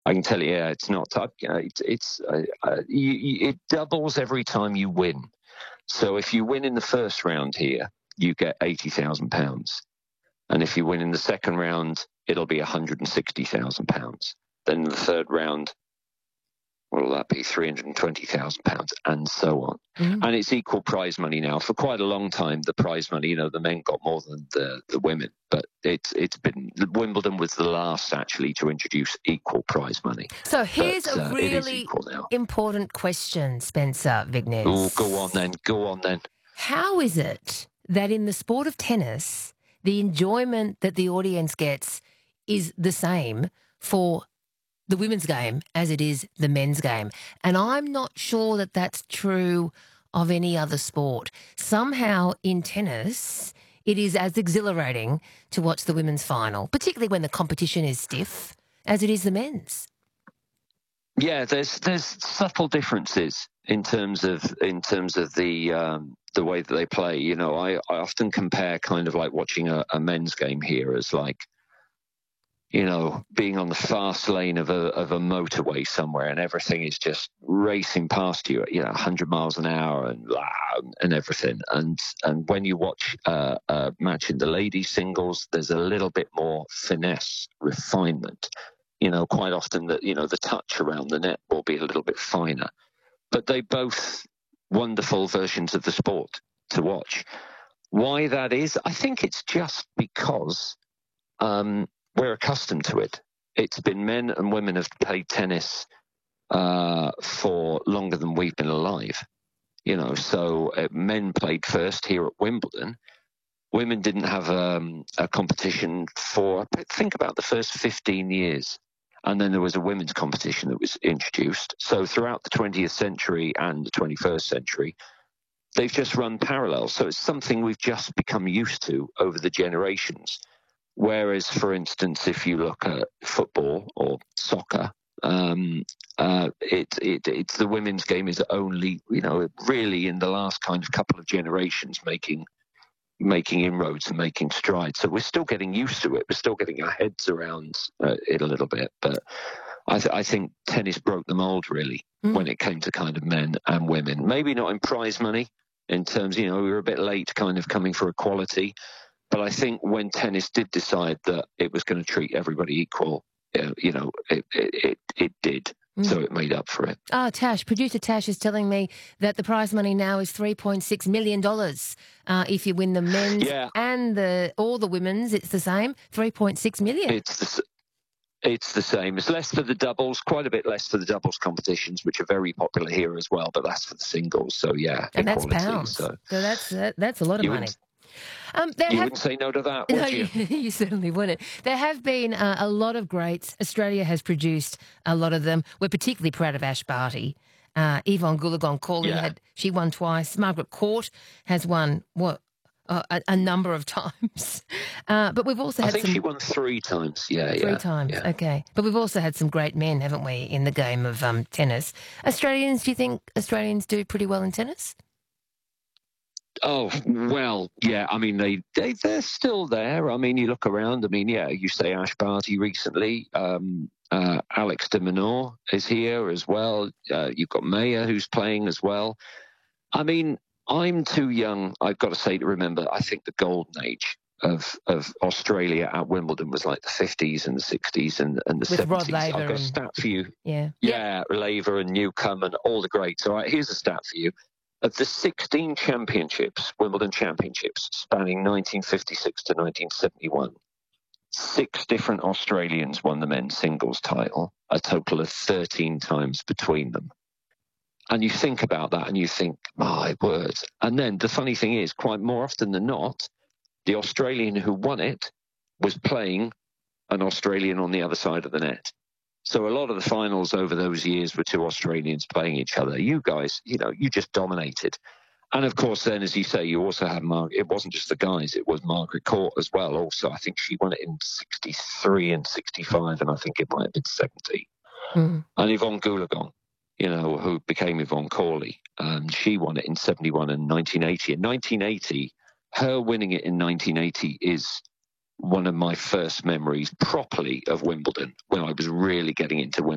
I can tell you, yeah, it's not tough. It doubles every time you win. So if you win in the first round here, you get £80,000. And if you win in the second round, it'll be £160,000. Then the third round, what will that be? £320,000, and so on. And it's equal prize money now. For quite a long time, the prize money, the men got more than the women. But it's been, Wimbledon was the last actually to introduce equal prize money. So here's a really important question, Spencer Vignes. Oh, go on then. How is it that in the sport of tennis, the enjoyment that the audience gets is the same for the women's game as it is the men's game? And I'm not sure that that's true of any other sport. Somehow in tennis, it is as exhilarating to watch the women's final, particularly when the competition is stiff, as it is the men's. Yeah, there's subtle differences in terms of the way that they play. I often compare kind of like watching a men's game here as like, being on the fast lane of a motorway somewhere, and everything is just racing past you at 100 miles an hour and everything. And when you watch a match in the ladies singles, there's a little bit more finesse, refinement. Quite often the touch around the net will be a little bit finer. But they both wonderful versions of the sport to watch. Why that is, I think it's just because we're accustomed to it. It's been men and women have played tennis for longer than we've been alive. So men played first here at Wimbledon. Women didn't have a competition for, think about the first 15 years. And then there was a women's competition that was introduced. So throughout the 20th century and the 21st century, they've just run parallel. So it's something we've just become used to over the generations. Whereas, for instance, if you look at football or soccer, it's the women's game is only, really in the last kind of couple of generations making inroads and making strides. So we're still getting used to it. We're still getting our heads around it a little bit. But I think tennis broke the mold, really, when it came to kind of men and women. Maybe not in prize money in terms, we were a bit late kind of coming for equality. But I think when tennis did decide that it was going to treat everybody equal, it did. So it made up for it. Producer Tash is telling me that the prize money now is $3.6 million. If you win the men's and all the women's, it's the same, $3.6 million. It's the same. It's less for the doubles, quite a bit less for the doubles competitions, which are very popular here as well. But that's for the singles. So yeah, and equality, that's pounds. So that's a lot of money. You wouldn't say no to that, would you? You certainly wouldn't. There have been a lot of greats. Australia has produced a lot of them. We're particularly proud of Ash Barty. Yvonne Goolagong-Cawley she won twice. Margaret Court has won a number of times. But we've also had she won 3 times. Three times. Yeah. Okay. But we've also had some great men, haven't we, in the game of tennis. Australians, do you think Australians do pretty well in tennis? Oh, well, yeah. I mean, they're still there. I mean, you look around. I mean, you say Ash Barty recently. Alex de Minaur is here as well. You've got Mayer who's playing as well. I mean, I'm too young, I've got to say, to remember. I think the golden age of Australia at Wimbledon was like the 50s and the 60s and the with 70s. Rod Laver I've got a stat for you. Yeah, Laver and Newcombe and all the greats. All right, here's a stat for you. Of the 16 championships, Wimbledon championships, spanning 1956 to 1971, 6 different Australians won the men's singles title, a total of 13 times between them. And you think about that and you think, my word. And then the funny thing is, quite more often than not, the Australian who won it was playing an Australian on the other side of the net. So a lot of the finals over those years were 2 Australians playing each other. You guys, you just dominated. And of course, then, as you say, you also had it wasn't just the guys, it was Margaret Court as well. Also, I think she won it in 63 and 65, and I think it might have been 70. And Yvonne Goolagong, who became Yvonne Cawley, she won it in 71 and 1980. In 1980, her winning it in 1980 is one of my first memories properly of Wimbledon, when I was really getting into Wimbledon.